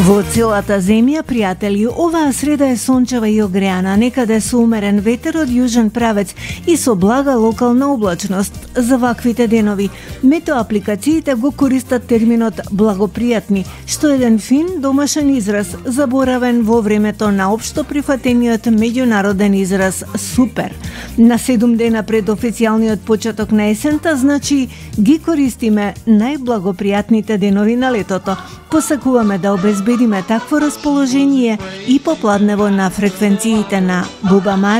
Во целата земја, пријатели, оваа среда е сончева и огреана, некаде со умерен ветер од јужен правец и со блага локална облачност. За ваквите денови, метеоапликациите го користат терминот благопријатни, што е еден фин домашен израз, заборавен во времето на општо прифатениот меѓународен израз супер. На 7 дена пред официјалниот почеток на есента, значи ги користиме најблагопријатните денови на летото. Посакуваме да обезбедиме такво расположение и попладнево на фреквенциите на Буба Мар